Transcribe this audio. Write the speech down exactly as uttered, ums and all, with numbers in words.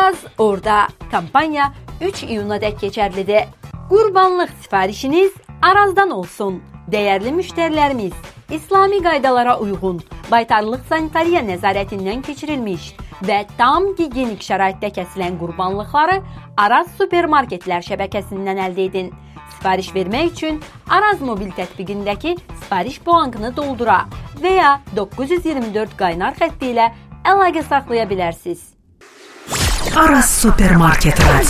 Araz orada. Kampanya üç iyuna dək keçərlidir. Qurbanlıq sifarişiniz Arazdan olsun. Dəyərli müştərilərimiz, İslami qaydalara uyğun, baytarlıq sanitariya nəzarətindən keçirilmiş və tam gigiyenik şəraitdə kəsilən qurbanlıqları Araz supermarketlər şəbəkəsindən əldə edin. Sifariş vermək üçün Araz mobil tətbiqindəki sifariş blankını doldura və ya doqquz yüz iyirmi dörd qaynar xətti ilə əlaqə saxlaya bilərsiniz. Araz Supermarket Radio.